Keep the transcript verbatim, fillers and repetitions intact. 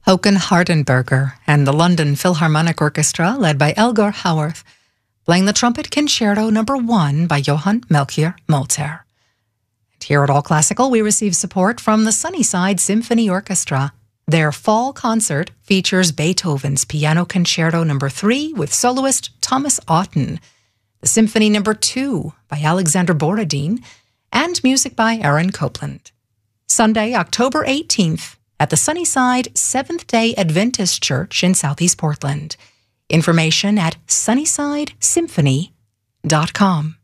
Håkan Hardenberger and the London Philharmonic Orchestra, led by Elgar Howarth, playing the Trumpet Concerto number one by Johann Melchior Mozart. And here at All Classical, we receive support from the Sunnyside Symphony Orchestra. Their fall concert features Beethoven's Piano Concerto number three with soloist Thomas Otten, the Symphony number two by Alexander Borodin, and music by Aaron Copland. Sunday, October eighteenth, at the Sunnyside Seventh-day Adventist Church in Southeast Portland. Information at sunnyside symphony dot com.